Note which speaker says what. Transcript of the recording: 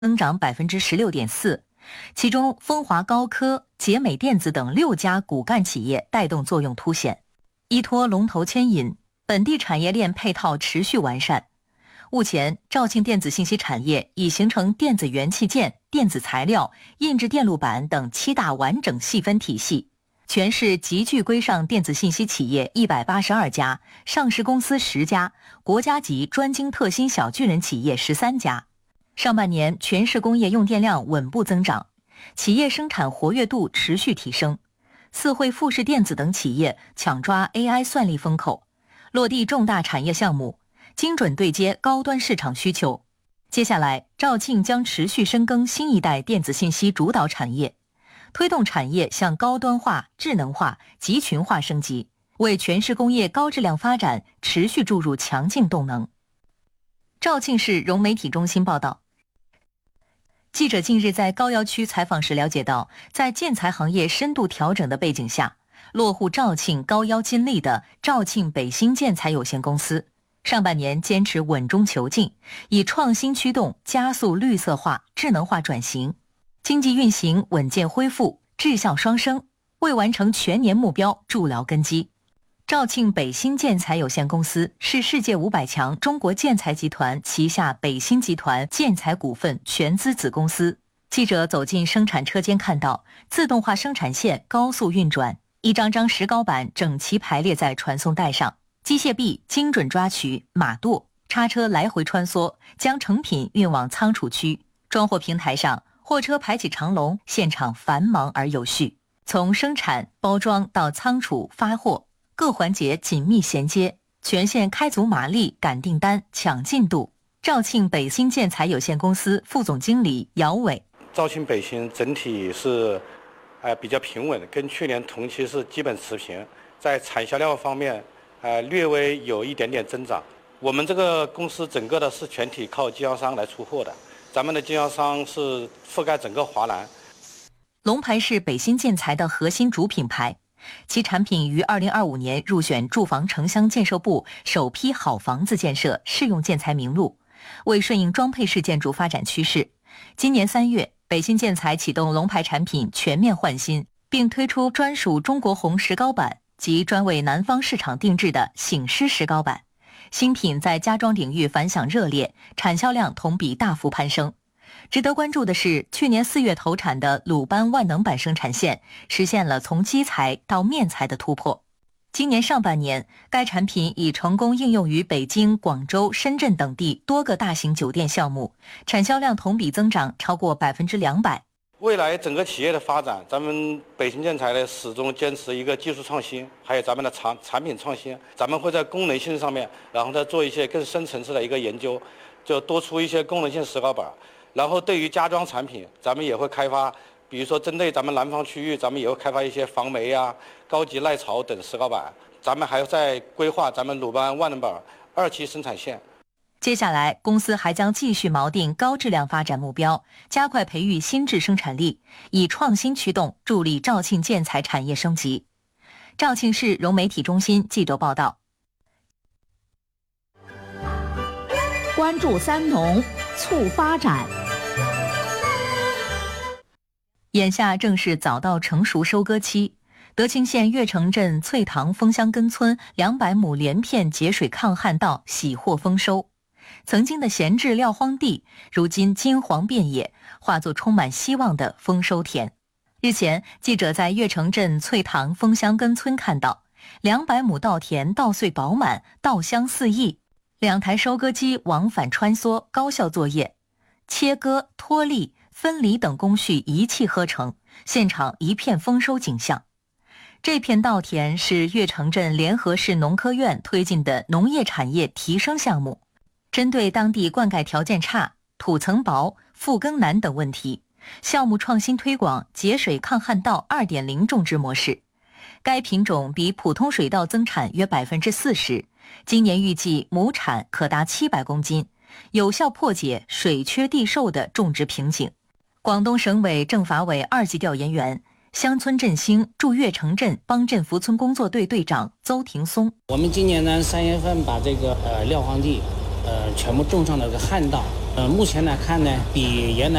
Speaker 1: 增长16.4%，其中风华高科、捷美电子等6家骨干企业带动作用凸显。依托龙头牵引，本地产业链配套持续完善。目前，肇庆电子信息产业已形成电子元器件、电子材料、印制电路板等7大完整细分体系。全市集聚规上电子信息企业182家，上市公司10家，国家级专精特新小巨人企业13家。上半年，全市工业用电量稳步增长，企业生产活跃度持续提升。四惠富士电子等企业抢抓 AI 算力风口，落地重大产业项目，精准对接高端市场需求。接下来，肇庆将持续深耕新一代电子信息主导产业，推动产业向高端化、智能化、集群化升级，为全市工业高质量发展持续注入强劲动能。肇庆市融媒体中心报道。记者近日在高要区采访时了解到，在建材行业深度调整的背景下，落户肇庆高要金利的肇庆北新建材有限公司，上半年坚持稳中求进，以创新驱动加速绿色化、智能化转型，经济运行稳健恢复，质效双升，为完成全年目标筑牢根基。肇庆北新建材有限公司是世界500强中国建材集团旗下北新集团建材股份全资子公司。记者走进生产车间，看到自动化生产线高速运转，一张张石膏板整齐排列在传送带上，机械臂精准抓取，马舵、叉车来回穿梭，将成品运往仓储区。装货平台上，货车排起长龙，现场繁忙而有序。从生产、包装到仓储、发货，各环节紧密衔接，全线开足马力赶订单、抢进度。肇庆北新建材有限公司副总经理姚伟：
Speaker 2: 肇庆北新整体是比较平稳，跟去年同期是基本持平，在产销量方面略微有一点点增长。我们这个公司整个的是全体靠经销商来出货的，咱们的经销商是覆盖整个华南。
Speaker 1: 龙牌是北新建材的核心主品牌，其产品于2025年入选住房城乡建设部首批好房子建设适用建材名录。为顺应装配式建筑发展趋势，今年3月，北新建材启动龙牌产品全面换新，并推出专属中国红石膏板及专为南方市场定制的醒狮石膏板。新品在家装领域反响热烈，产销量同比大幅攀升。值得关注的是，去年4月投产的鲁班万能板生产线实现了从基材到面材的突破。今年上半年，该产品已成功应用于北京、广州、深圳等地多个大型酒店项目，产销量同比增长超过200%。
Speaker 2: 未来整个企业的发展，咱们北新建材呢始终坚持一个技术创新，还有咱们的产品创新。咱们会在功能性上面，然后再做一些更深层次的一个研究，就多出一些功能性石膏板。然后对于家装产品，咱们也会开发，比如说针对咱们南方区域，咱们也会开发一些防霉啊、高级耐潮等石膏板。咱们还要在规划咱们鲁班万能板2期生产线。
Speaker 1: 接下来，公司还将继续锚定高质量发展目标，加快培育新质生产力，以创新驱动，助力肇庆建材产业升级。肇庆市融媒体中心记者报道。
Speaker 3: 关注三农，促发展。
Speaker 1: 眼下正是早稻成熟收割期，德清县越城镇翠塘枫香根村200亩连片节水抗旱稻喜获丰收。曾经的闲置撂荒地，如今金黄遍野，化作充满希望的丰收田。日前，记者在越城镇翠塘枫香根村看到200亩稻田稻穗饱满，稻香四溢，2台收割机往返穿梭，高效作业，切割、脱粒、分离等工序一气呵成，现场一片丰收景象。这片稻田是越城镇联合市农科院推进的农业产业提升项目，针对当地灌溉条件差、土层薄、复耕难等问题，项目创新推广节水抗旱稻 2.0 种植模式。该品种比普通水稻增产约 40%， 今年预计亩产可达700公斤，有效破解水缺地瘦的种植瓶颈。广东省委政法委2级调研员、乡村振兴驻越城镇帮镇扶村工作队队长邹廷松：
Speaker 4: 我们今年呢3月份把这个撂荒地全部种上了个旱稻， 目前来看呢，比原来